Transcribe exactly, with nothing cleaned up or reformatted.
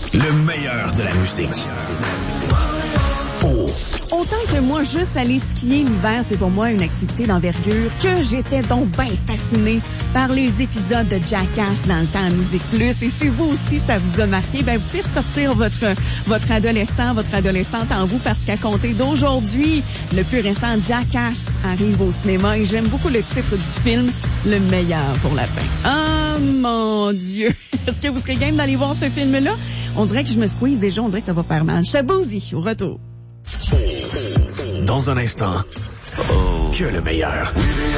Le meilleur de la musique. Oh. Autant que moi, juste aller skier l'hiver, c'est pour moi une activité d'envergure, que j'étais donc bien fascinée par les épisodes de Jackass dans le temps à Musique Plus. Et si vous aussi, ça vous a marqué, ben vous pouvez ressortir votre votre adolescent, votre adolescente en vous, parce qu'à compter d'aujourd'hui, le plus récent Jackass arrive au cinéma et j'aime beaucoup le titre du film, Le meilleur pour la fin. Oh mon Dieu! Est-ce que vous serez game d'aller voir ce film-là? On dirait que je me squeeze déjà, on dirait que ça va faire mal. Chabouzi, au retour. Dans un instant, oh. que le meilleur.